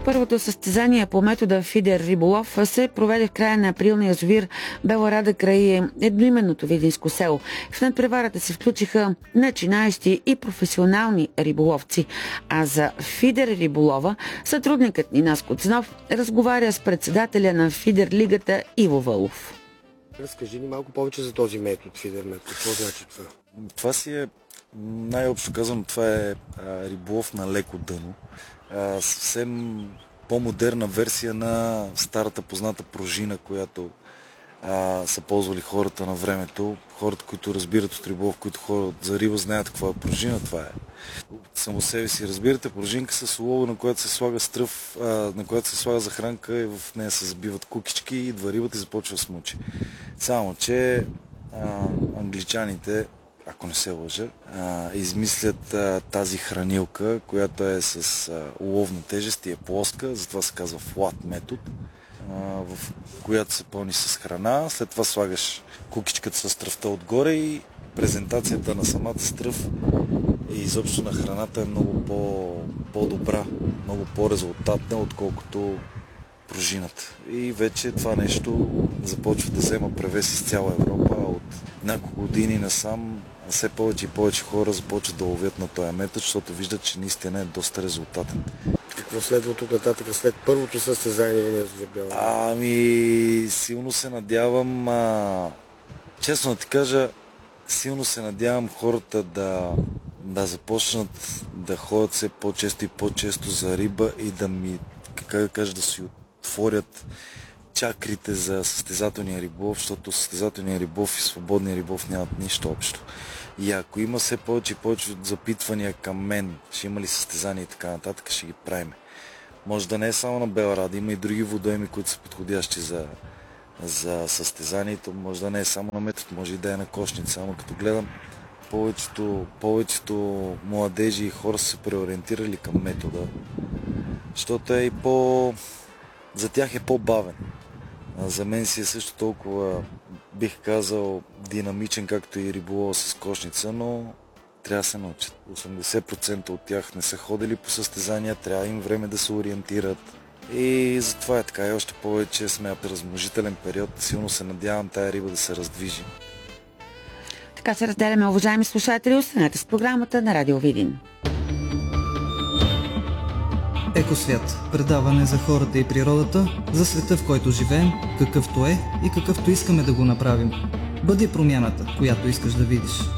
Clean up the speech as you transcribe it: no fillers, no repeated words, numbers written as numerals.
Първото състезание по метода фидер риболов се проведе в края на април на язовир Бела Рада край едноименното видинско село. В надпреварата се включиха начинаещи и професионални риболовци. А за фидер риболова сътрудникът ни Наско Ценов разговаря с председателя на фидер лигата Иво Вълов. Разкажи ни малко повече за този метод, фидер метод. Какво значи това? Това си е, най-общо казано, това е риболов на леко дъно. Съвсем по-модерна версия на старата позната пружина, която са ползвали хората на времето. Хората, които разбират от риболов, които ходят за риба, знаят каква е пружина. Това е. Само себе си разбирате, пружинка с олово, на която се слага стръв, на която се слага захранка и в нея се забиват кукички, идва рибата и започва да смучи. Само че англичаните, ако не се лъжа, измислят тази хранилка, която е с уловна тежест и е плоска, затова се казва flat метод, в която се пълни с храна, след това слагаш кукичката с стръвта отгоре и презентацията на самата стръв и изобщо на храната е много по-добра, много по-резултатна, отколкото пружината. И вече това нещо започва да взема превес из цяла Европа. От няколко години насам все повече и повече хора започват да ловят на този метод, защото виждат, че наистина е доста резултатен. Какво следва тук нататък след първото състезание на язовир Бела Рада? Силно се надявам, честно да ти кажа, силно се надявам хората да започнат да ходят все по-често и по-често за риба и да си отворят чакрите за състезателния риболов, защото състезателния риболов и свободния риболов нямат нищо общо. И ако има все повече и повече запитвания към мен, ще има ли състезания и така нататък, ще ги правим. Може да не е само на Бела Рада, има и други водоеми, които са подходящи за състезанието. Може да не е само на метод, може и да е на кошница. Ама като гледам, повечето младежи и хора са се преориентирали към метода, защото е и за тях е по-бавен. За мен си е също толкова, бих казал, динамичен, както и риболова с кошница, но трябва да се научат. 80% от тях не са ходили по състезания, трябва им време да се ориентират. И затова е така. И още повече сме в размножителен период. Силно се надявам тая риба да се раздвижи. Така се разделяме, уважаеми слушатели. Останете с програмата на Радио Видин. Екосвят. Предаване за хората и природата, за света, в който живеем, какъвто е и какъвто искаме да го направим. Бъди промяната, която искаш да видиш.